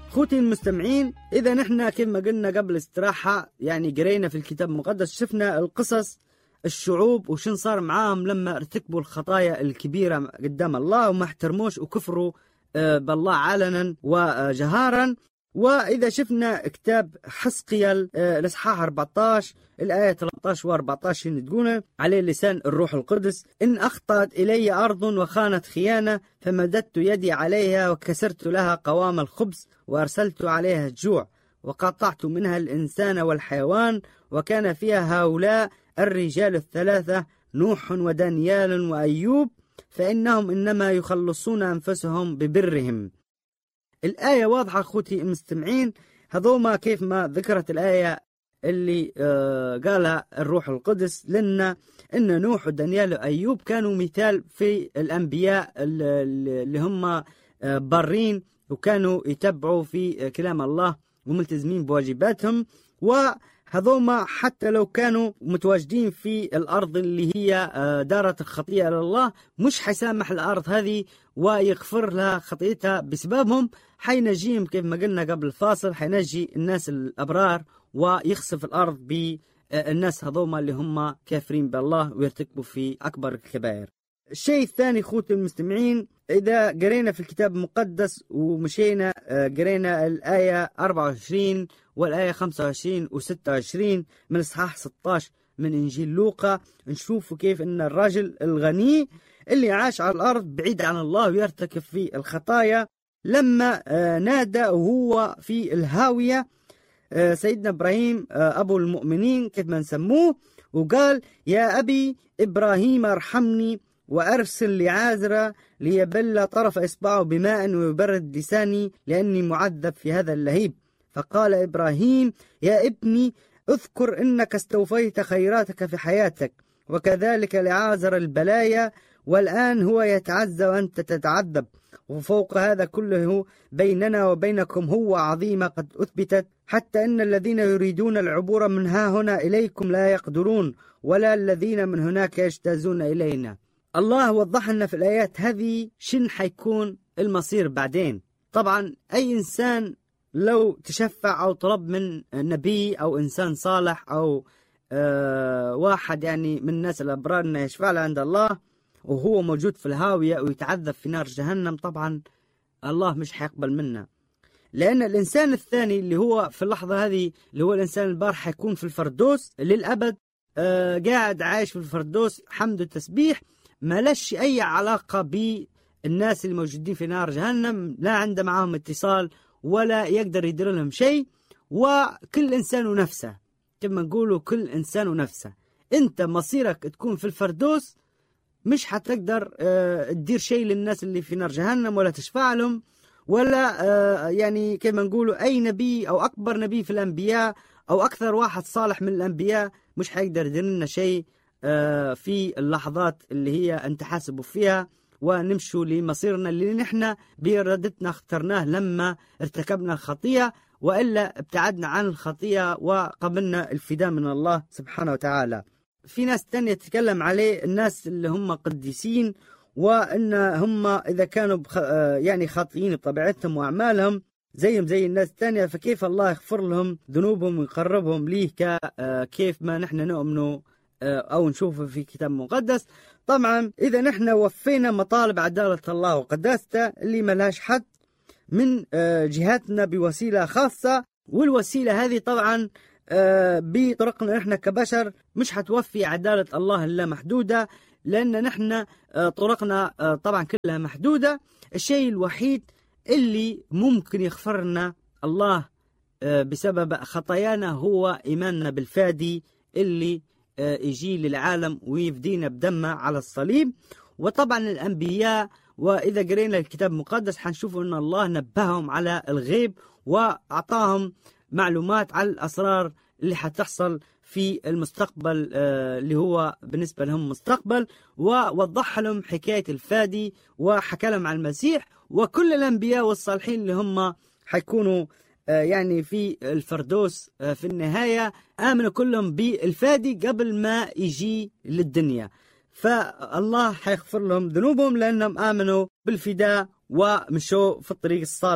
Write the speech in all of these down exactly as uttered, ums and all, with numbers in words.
خوتي المستمعين، إذا نحن كيف ما قلنا قبل استراحة يعني قرينا في الكتاب المقدس، شفنا القصص الشعوب وشن صار معاهم لما ارتكبوا الخطايا الكبيرة قدام الله وما احترموش وكفروا بالله علنا وجهارا. وإذا شفنا كتاب حزقيال الإصحاح أربعة عشر الآية ثلاثة عشر و أربعة عشر تقول عليه لسان الروح القدس: إن أخطأت إلي أرض وخانت خيانة فمددت يدي عليها وكسرت لها قوام الخبز وأرسلت عليها الجوع وقطعت منها الإنسان والحيوان، وكان فيها هؤلاء الرجال الثلاثة نوح ودانيال وأيوب، فإنهم إنما يخلصون أنفسهم ببرهم. الآية واضحة أخوتي المستمعين، هذوما كيف ما ذكرت الآية اللي آه قالها الروح القدس لنا إن نوح ودانيال وأيوب كانوا مثال في الأنبياء اللي هم آه بارين وكانوا يتبعوا في كلام الله وملتزمين بواجباتهم. وهذوما حتى لو كانوا متواجدين في الأرض اللي هي دارت الخطيئة لله، مش حيسامح الأرض هذه ويغفر لها خطيئتها بسببهم. حينجيهم كيف ما قلنا قبل الفاصل، حينجي الناس الأبرار ويخسف الأرض بالناس هذوما اللي هم كافرين بالله ويرتكبوا في أكبر الكبائر. الشيء الثاني خوتي المستمعين، إذا قرينا في الكتاب المقدس ومشينا قرينا الآية أربعة وعشرين والآية خمسة وعشرين و ستة وعشرين من إصحاح ستة عشر من إنجيل لوقا، نشوف كيف إن الرجل الغني اللي عاش على الأرض بعيد عن الله ويرتكب في الخطايا، لما نادى وهو في الهاوية سيدنا إبراهيم أبو المؤمنين كيف ما نسموه، وقال: يا أبي إبراهيم ارحمني وأرسل لعازر ليبل طرف إصبعه بماء ويبرد لساني لأني معذب في هذا اللهيب. فقال إبراهيم: يا ابني اذكر إنك استوفيت خيراتك في حياتك، وكذلك لعازر البلايا، والآن هو يتعزى وأنت تتعذب، وفوق هذا كله بيننا وبينكم هو عظيمة قد أثبتت، حتى إن الذين يريدون العبور من ها هنا إليكم لا يقدرون، ولا الذين من هناك يجتازون إلينا. الله وضح لنا في الآيات هذه شن حيكون المصير بعدين. طبعا أي إنسان لو تشفع أو طلب من نبي أو إنسان صالح أو آه واحد يعني من الناس الأبرار أنه يشفع له عند الله وهو موجود في الهاوية ويتعذب في نار جهنم، طبعا الله مش حيقبل منه، لأن الإنسان الثاني اللي هو في اللحظة هذه اللي هو الإنسان البار حيكون في الفردوس للأبد، آه قاعد عايش في الفردوس حمد وتسبيح، ما لش أي علاقة بالناس اللي موجودين في نار جهنم، لا عنده معهم اتصال ولا يقدر يدير لهم شيء. وكل إنسان ونفسه، كما نقولوا كل إنسان ونفسه، أنت مصيرك تكون في الفردوس، مش حتقدر اه تدير شيء للناس اللي في نار جهنم ولا تشفع لهم، ولا اه يعني كما نقولوا أي نبي أو أكبر نبي في الأنبياء أو أكثر واحد صالح من الأنبياء مش حيقدر يدير لنا شيء اه في اللحظات اللي هي أنت حاسبوا فيها ونمشوا لمصيرنا اللي نحن بإرادتنا اخترناه لما ارتكبنا الخطيئة، وإلا ابتعدنا عن الخطيئة وقبلنا الفداء من الله سبحانه وتعالى. في ناس تانية تتكلم عليه الناس اللي هم قديسين، وإن هم إذا كانوا بخ... يعني خاطئين بطبيعتهم وأعمالهم زيهم زي الناس التانية، فكيف الله يغفر لهم ذنوبهم ويقربهم ليه كيف ما نحن نؤمنوا أو نشوفه في كتاب مقدس. طبعا إذا نحن وفينا مطالب عدالة الله وقداسته اللي ملهاش حد من جهاتنا بوسيلة خاصة، والوسيلة هذه طبعا بطرقنا نحن كبشر مش حتوفي عدالة الله اللا محدودة، لأن نحن طرقنا طبعا كلها محدودة. الشيء الوحيد اللي ممكن يغفرنا الله بسبب خطايانا هو إيماننا بالفادي اللي يجي للعالم ويفدينا بدمه على الصليب. وطبعا الأنبياء، وإذا قرينا الكتاب المقدس حنشوف أن الله نبههم على الغيب وأعطاهم معلومات على الأسرار اللي حتحصل في المستقبل اللي هو بالنسبة لهم مستقبل، ووضح لهم حكاية الفادي وحكى لهم عن المسيح. وكل الأنبياء والصالحين اللي هم حيكونوا يعني في الفردوس في النهاية آمنوا كلهم بالفادي قبل ما يجي للدنيا، فالله حيغفر لهم ذنوبهم لأنهم آمنوا بالفداء ومشوا في الطريق الصالح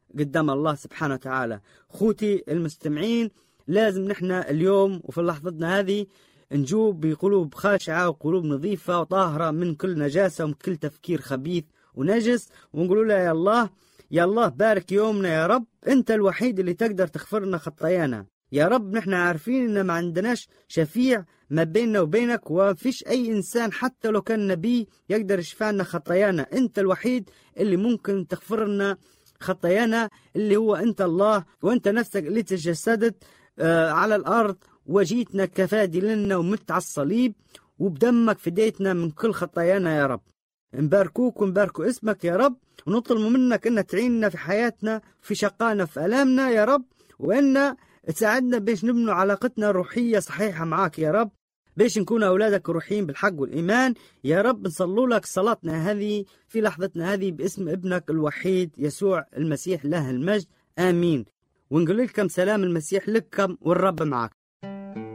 قدام الله سبحانه وتعالى. خوتي المستمعين، لازم نحن اليوم وفي لحظتنا هذه نجوب بقلوب خاشعة وقلوب نظيفة وطاهرة من كل نجاسة ومن كل تفكير خبيث ونجس، ونقولوا له يا الله يا الله بارك يومنا يا رب، أنت الوحيد اللي تقدر تغفر لنا خطايانا يا رب. نحن عارفين إن ما عندناش شفيع ما بيننا وبينك، وفيش أي إنسان حتى لو كان نبي يقدر يشفع لنا خطايانا. أنت الوحيد اللي ممكن تغفر لنا خطايانا، اللي هو أنت الله، وأنت نفسك اللي تجسدت آه على الأرض وجيتنا كفادي لنا ومت على الصليب، وبدمك فديتنا من كل خطايانا يا رب. نباركوك ونباركوا اسمك يا رب، ونطلب منك أن تعيننا في حياتنا في شقانا في ألامنا يا رب، وأن تساعدنا باش نبنوا علاقتنا الروحية صحيحة معاك يا رب، باش نكون أولادك روحيين بالحق والإيمان يا رب. نصلوا لك صلاتنا هذه في لحظتنا هذه باسم ابنك الوحيد يسوع المسيح له المجد، آمين. ونقول لكم سلام المسيح لكم والرب معك.